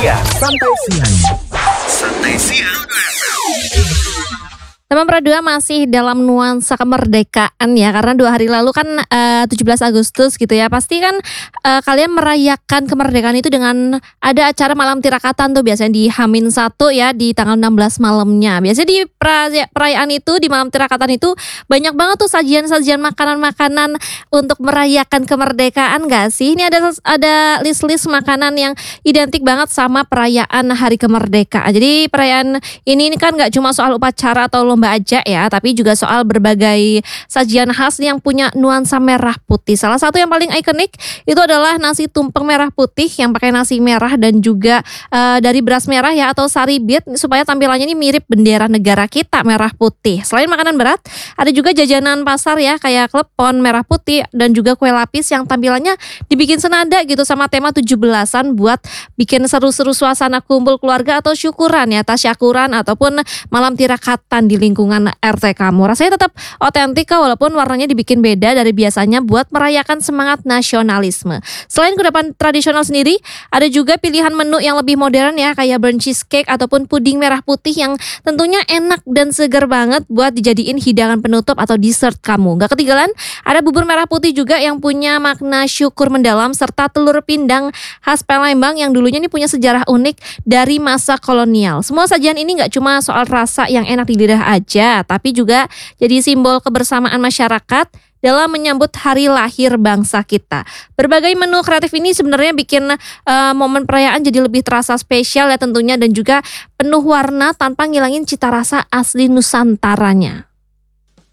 Santai siang. Santai siang. Teman Pradua masih dalam nuansa kemerdekaan ya, karena 2 hari lalu kan 17 Agustus gitu ya. Pasti kan kalian merayakan kemerdekaan itu dengan ada acara malam tirakatan tuh biasanya di H-1 ya, di tanggal 16 malamnya. Biasanya di perayaan itu, di malam tirakatan itu banyak banget tuh sajian-sajian makanan-makanan untuk merayakan kemerdekaan gak sih? Ini ada list-list makanan yang identik banget sama perayaan hari kemerdekaan. Jadi perayaan ini kan gak cuma soal upacara atau lomba aja ya, tapi juga soal berbagai sajian khas yang punya nuansa merah putih. Salah satu yang paling ikonik itu adalah nasi tumpeng merah putih yang pakai nasi merah dan juga dari beras merah ya atau saribit supaya tampilannya ini mirip bendera negara kita merah putih. Selain makanan berat, ada juga jajanan pasar ya kayak klepon merah putih dan juga kue lapis yang tampilannya dibikin senada gitu sama tema 17-an buat bikin seru-seru suasana kumpul keluarga atau syukuran ya, tasyakuran ataupun malam tirakatan di lingkungan RT kamu. Rasanya tetap otentik walaupun warnanya dibikin beda dari biasanya buat merayakan semangat nasionalisme. Selain kudapan tradisional sendiri, ada juga pilihan menu yang lebih modern ya kayak burnt cheesecake ataupun puding merah putih yang tentunya enak dan segar banget buat dijadiin hidangan penutup atau dessert kamu. Gak ketinggalan, ada bubur merah putih juga yang punya makna syukur mendalam serta telur pindang khas Palembang yang dulunya ini punya sejarah unik dari masa kolonial. Semua sajian ini gak cuma soal rasa yang enak di lidah aja, tapi juga jadi simbol kebersamaan masyarakat dalam menyambut hari lahir bangsa kita. Berbagai menu kreatif ini sebenarnya bikin momen perayaan jadi lebih terasa spesial ya tentunya dan juga penuh warna tanpa ngilangin cita rasa asli Nusantaranya.